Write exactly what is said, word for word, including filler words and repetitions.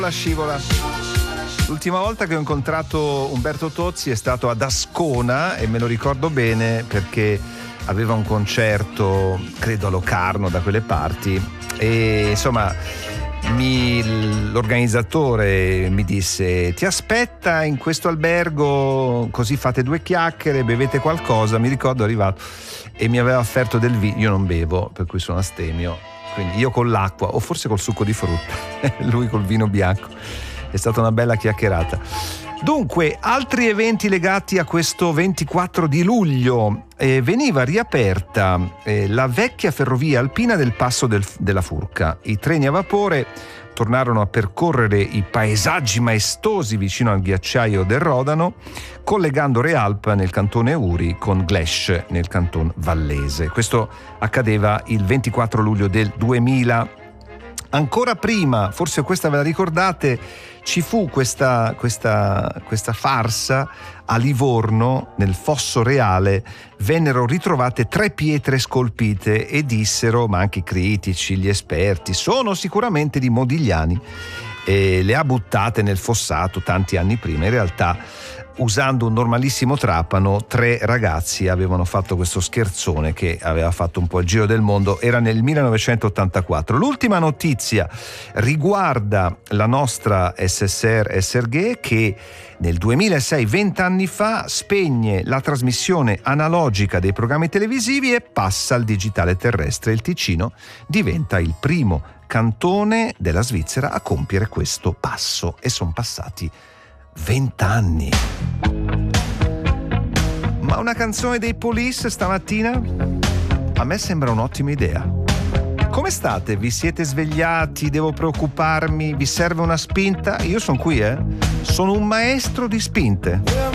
La scivola. L'ultima volta che ho incontrato Umberto Tozzi è stato ad Ascona e me lo ricordo bene perché aveva un concerto, credo a Locarno, da quelle parti, e insomma mi, l'organizzatore mi disse: ti aspetta in questo albergo, così fate due chiacchiere, bevete qualcosa. Mi ricordo, è arrivato e mi aveva offerto del vino. Io non bevo, per cui sono astemio, quindi io con l'acqua o forse col succo di frutta, lui col vino bianco. È stata una bella chiacchierata. Dunque, altri eventi legati a questo ventiquattro di luglio. Eh, veniva riaperta eh, la vecchia ferrovia alpina del Passo del, della Furca. I treni a vapore tornarono a percorrere i paesaggi maestosi vicino al ghiacciaio del Rodano, collegando Realp nel cantone Uri con Glesch nel canton Vallese. Questo accadeva il ventiquattro luglio del duemila. Ancora prima, forse questa ve la ricordate, ci fu questa, questa, questa farsa a Livorno, nel Fosso Reale. Vennero ritrovate tre pietre scolpite e dissero, ma anche i critici, gli esperti, sono sicuramente di Modigliani, e le ha buttate nel fossato tanti anni prima. In realtà, usando un normalissimo trapano, tre ragazzi avevano fatto questo scherzone che aveva fatto un po' il giro del mondo. Era nel millenovecentottantaquattro. L'ultima notizia riguarda la nostra S S R S R G, che nel duemilasei, vent'anni fa, spegne la trasmissione analogica dei programmi televisivi e passa al digitale terrestre. Il Ticino diventa il primo cantone della Svizzera a compiere questo passo, e sono passati vent'anni. Ma una canzone dei Police stamattina? A me sembra un'ottima idea. Come state? Vi siete svegliati? Devo preoccuparmi? Vi serve una spinta? Io sono qui, eh? Sono un maestro di spinte.